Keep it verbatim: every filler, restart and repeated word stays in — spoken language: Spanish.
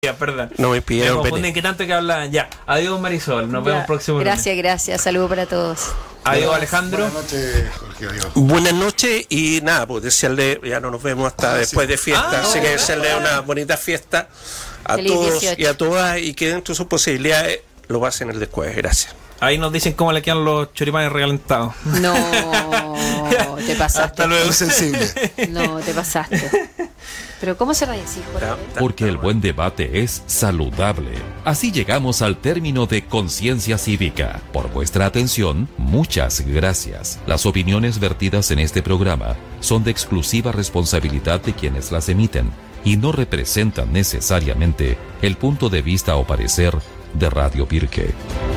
Ya, perdón. No me pidieron me confunden que tanto que hablan. Ya, adiós Marisol, nos ya, vemos próximo Gracias, lunes. gracias, saludos para todos. Adiós Alejandro. Buenas noches, Jorge, adiós. Buenas noches y nada, pues desearle, ya no nos vemos hasta ah, después sí. de fiesta, ah, así no, que desearle una bonita fiesta a Feliz todos dieciocho. Y a todas y que dentro de sus posibilidades lo pasen el después. Gracias. Ahí nos dicen cómo le quedan los choripanes recalentados. No, te pasaste. Hasta luego. Sensible. No, te pasaste. Pero ¿cómo se va a decir? Porque el buen debate es saludable. Así llegamos al término de Conciencia Cívica. Por vuestra atención, muchas gracias. Las opiniones vertidas en este programa son de exclusiva responsabilidad de quienes las emiten y no representan necesariamente el punto de vista o parecer de Radio Pirque.